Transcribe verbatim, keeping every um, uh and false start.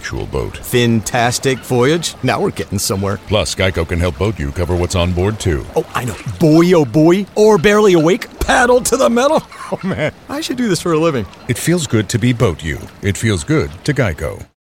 actual boat. Fantastic voyage. Now we're getting somewhere. Plus, Geico can help boat you cover what's on board, too. Oh, I know. Boy, oh boy. Or barely awake. Paddle to the metal. Oh, man. I should do this for a living. It feels good to be boat you. It feels good to Geico.